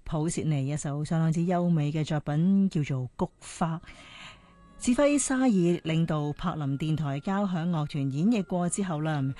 普切尼一首相當之優美嘅作品，叫做《菊花》。指揮沙爾領導柏林電台交響樂團演繹過之後啦，